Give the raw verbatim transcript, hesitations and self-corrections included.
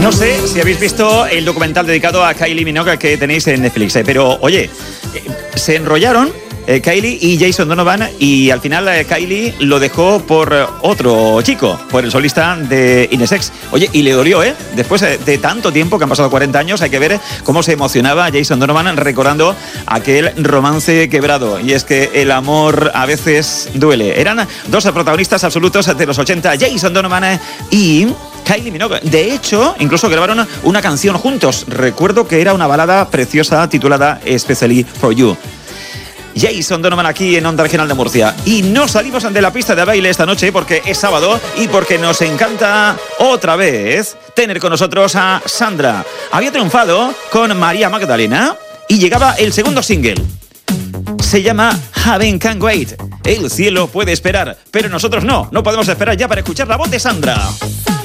No sé si habéis visto el documental dedicado a Kylie Minogue que tenéis en Netflix, eh, pero oye, eh, se enrollaron eh, Kylie y Jason Donovan y al final eh, Kylie lo dejó por eh, otro chico, por el solista de Inesex. Oye, y le dolió, ¿eh? Después eh, de tanto tiempo, que han pasado cuarenta años, hay que ver cómo se emocionaba Jason Donovan recordando aquel romance quebrado. Y es que el amor a veces duele. Eran dos protagonistas absolutos de los ochenta, Jason Donovan y Kylie Minogue. De hecho, incluso grabaron una canción juntos. Recuerdo que era una balada preciosa titulada Especially for You. Jason Donovan aquí en Onda Regional de Murcia. Y no salimos de la pista de baile esta noche porque es sábado y porque nos encanta otra vez tener con nosotros a Sandra. Había triunfado con María Magdalena y llegaba el segundo single. Se llama Heaven Can't Wait. El cielo puede esperar, pero nosotros no. No podemos esperar ya para escuchar la voz de Sandra.